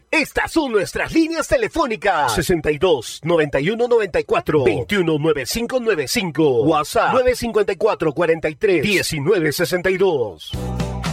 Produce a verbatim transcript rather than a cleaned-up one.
Estas son nuestras líneas telefónicas: sesenta y dos, noventa y uno, noventa y cuatro, veintiuno, noventa y cinco noventa y cinco. WhatsApp nueve cinco cuatro, cuarenta y tres, diecinueve sesenta y dos.